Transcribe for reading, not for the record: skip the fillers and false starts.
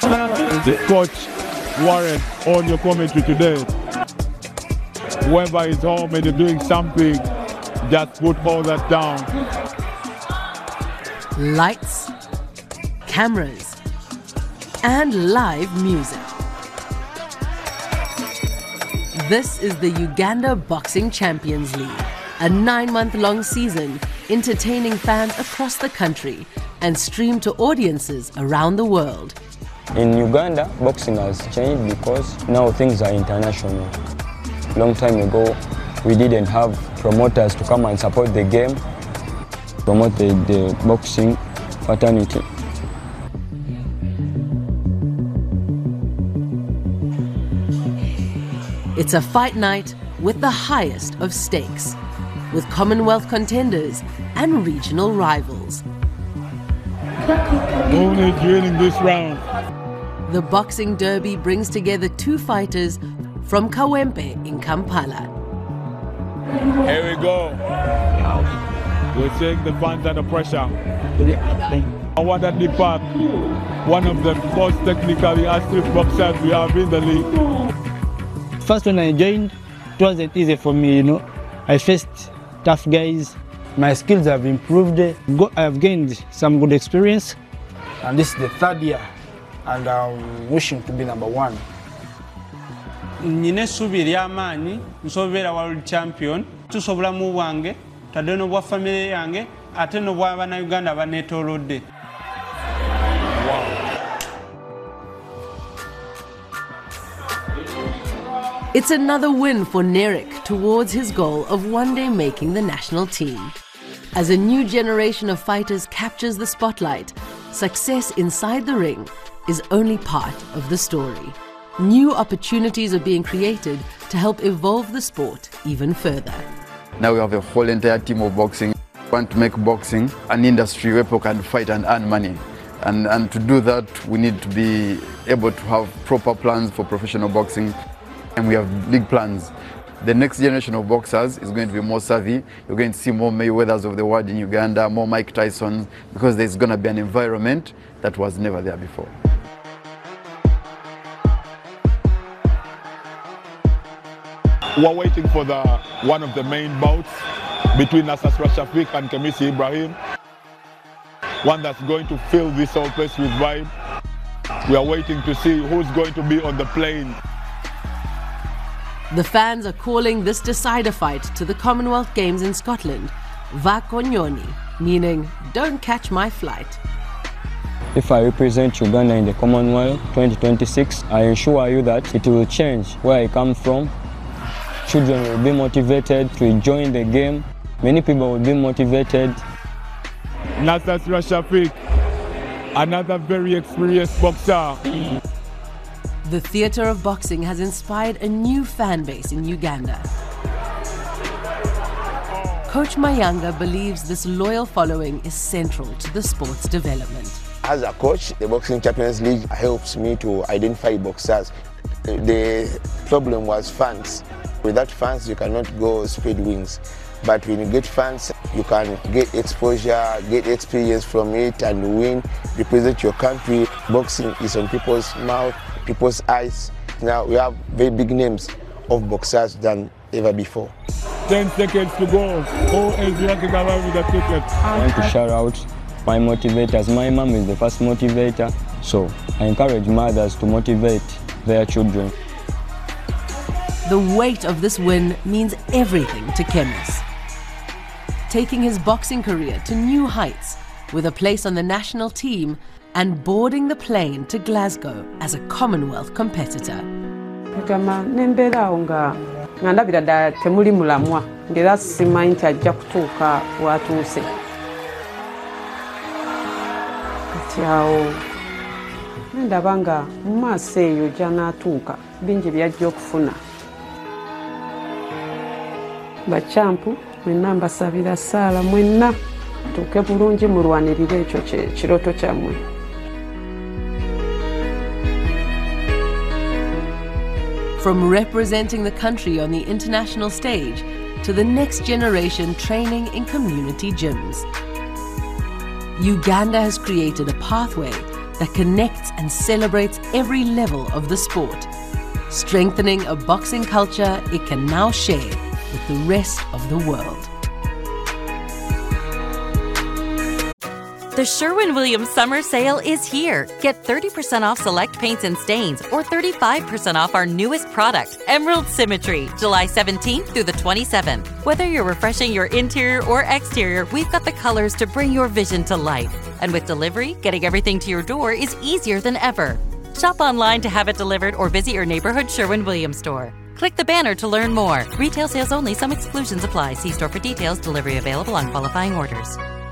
The coach Warren on your commentary today. Whoever is home and you're doing something, just put all that down. Lights, cameras, and live music. This is the Uganda Boxing Champions League, a 9-month-long season entertaining fans across the country and streamed to audiences around the world. In Uganda, boxing has changed because now things are international. Long time ago, we didn't have promoters to come and support the game, promote the boxing fraternity. It's a fight night with the highest of stakes, with Commonwealth contenders and regional rivals. Only winning this round. The Boxing Derby brings together two fighters from Kawempe in Kampala. Here we go. We're seeing the fans under pressure. Awadadi Park, one of the most technically astute boxers we have in the league. First when I joined, it wasn't easy for me, you know. I faced tough guys. My skills have improved. I've gained some good experience. And this is the third year, and I'm wishing to be number one. Nine subi ly'amaanyi nsobeera world champion tusobola mu bwange tadde n'obwa family yange ate n'obwa bannayuganda abaneetoolodde. It's another win for Nerik towards his goal of one day making the national team. As a new generation of fighters captures the spotlight, success inside the ring is only part of the story. New opportunities are being created to help evolve the sport even further. Now we have a whole entire team of boxing. We want to make boxing an industry where people can fight and earn money. And to do that, we need to be able to have proper plans for professional boxing. And we have big plans. The next generation of boxers is going to be more savvy. You're going to see more Mayweathers of the world in Uganda, more Mike Tysons, because there's going to be an environment that was never there before. We're waiting for one of the main bouts between Nasser Shafiq and Kemisi Ibrahim. One that's going to fill this whole place with vibe. We are waiting to see who's going to be on the plane. The fans are calling this decider fight to the Commonwealth Games in Scotland Vakonyoni, meaning don't catch my flight. If I represent Uganda in the Commonwealth 2026, I assure you that it will change where I come from. Children will be motivated to join the game. Many people will be motivated. Nasser Shafiq, another very experienced boxer. The theatre of boxing has inspired a new fan base in Uganda. Coach Mayanga believes this loyal following is central to the sport's development. As a coach, the Boxing Champions League helps me to identify boxers. The problem was fans. Without fans, you cannot go spread wings. But when you get fans, you can get exposure, get experience from it and win, represent your country. Boxing is on people's mouth, people's eyes. Now we have very big names of boxers than ever before. 10 seconds to go. Who is walking around with a ticket? I want to shout out my motivators. My mom is the first motivator, so I encourage mothers to motivate their children. The weight of this win means everything to Kemis, taking his boxing career to new heights with a place on the national team and boarding the plane to Glasgow as a Commonwealth competitor. Ngandabira ddala temuli mulamwa ngera simanyi nti ajja kutuuka watuuse. Kati awo ndaba nga mu maaso eyo gy'anaatuuka bingi by'ajja okufuna. Bacampu mwenna mbasabira ssaala mwenna tuuke bulungi mulwanirire ekyo kirooto kyammwe. From representing the country on the international stage to the next generation training in community gyms, Uganda has created a pathway that connects and celebrates every level of the sport, strengthening a boxing culture it can now share with the rest of the world. The Sherwin-Williams Summer Sale is here. Get 30% off select paints and stains or 35% off our newest product, Emerald Symmetry, July 17th through the 27th. Whether you're refreshing your interior or exterior, we've got the colors to bring your vision to life. And with delivery, getting everything to your door is easier than ever. Shop online to have it delivered or visit your neighborhood Sherwin-Williams store. Click the banner to learn more. Retail sales only. Some exclusions apply. See store for details. Delivery available on qualifying orders.